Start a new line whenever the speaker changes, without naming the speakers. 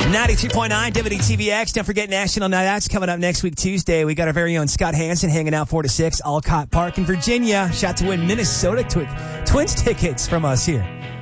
92.9 WDTVX. Don't forget National Night Out's coming up next week, Tuesday. We got our very own Scott Hansen hanging out 4 to 6, Alcott Park in Virginia. Shot to win Minnesota Twins tickets from us here.